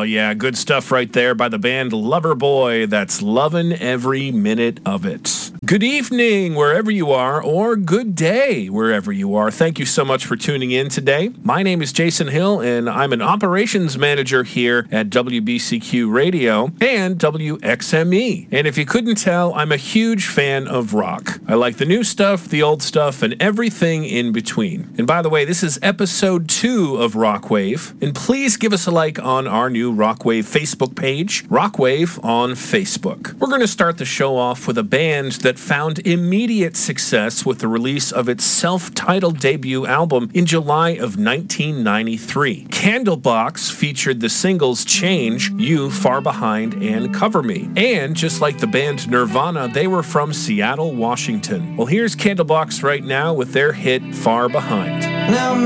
yeah, good stuff right there by the band Loverboy. That's lovin' every minute of it. Good evening, wherever you are, or good day, wherever you are. Thank you so much for tuning in today. My name is Jason Hill, and I'm an operations manager here at WBCQ Radio and WXME. And if you couldn't tell, I'm a huge fan of rock. I like the new stuff, the old stuff, and everything in between. And by the way, this is episode 2 of Rockwave. And please give us a like on our new Rockwave Facebook page, Rockwave on Facebook. We're going to start the show off with a band that found immediate success with the release of its self-titled debut album in July of 1993. Candlebox featured the singles Change, You, Far Behind, and Cover Me. And just like the band Nirvana, they were from Seattle, Washington. Well, here's Candlebox right now with their hit Far Behind. Now